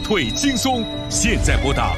腿轻松。现在拨打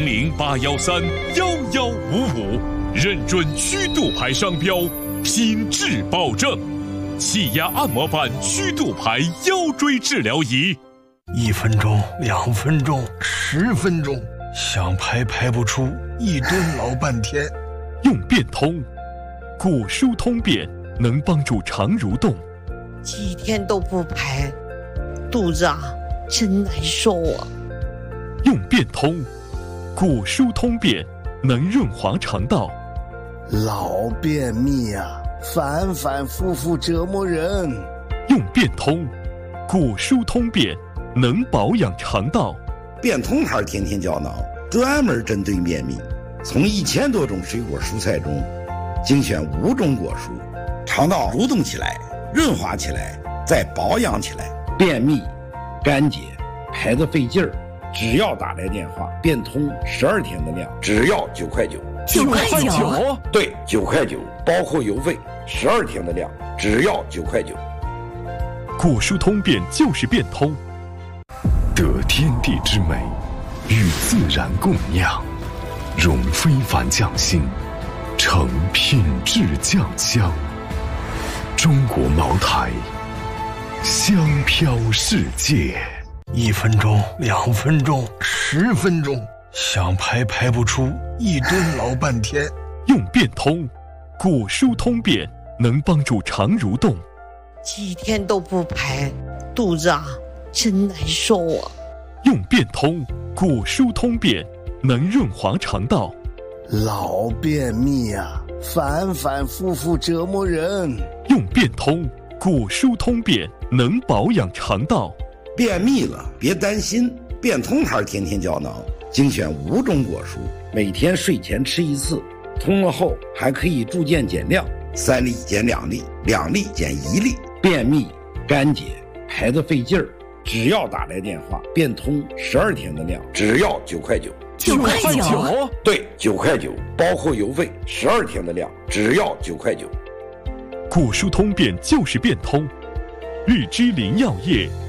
400-813-1155，认准曲度牌商标，品质保证。气压按摩板曲度牌腰椎治疗仪 ，1分钟、2分钟、10分钟，想排排不出，一蹲老半天。 用变通，骨疏通便能帮助肠蠕动。 几天都不排，肚子真难受啊。 用变通，骨疏通便能润滑肠道。 老便秘反反复复折磨人。 用变通，骨疏通便能保养肠道。 变通牌天天胶囊专门针对便秘，从1000多种水果蔬菜中精选5种果蔬，肠道蠕动起来，润滑起来，再保养起来。便秘、干结、排得费劲儿，只要打来电话，变通12天的量，只要9块9。 9块9？ 对，9块9，包括邮费，12天的量，只要9块9。 骨疏通便就是变通， 得天地之美，与自然共酿，融非凡匠心，成品质酱香。中国茅台，香飘世界。 1分钟、2分钟、10分钟，想排排不出，一蹲老半天。 用变通，骨疏通便能帮助肠蠕动。 几天都不排，肚子真难受啊。 用变通，骨疏通便能润滑肠道。 老便秘反反复复折磨人。 用变通，骨疏通便能保养肠道。 便秘了别担心，变通牌天天胶囊精选5种果蔬，每天睡前吃1次，通了后还可以逐渐减量，3粒减2粒，2粒减1粒。便秘、干结、排得费劲儿，只要打来电话，变通12天的量，只要9块9。 9块9？ 对，9块9，包括邮费，12天的量，只要9块9。 骨疏通便就是变通，日之林药业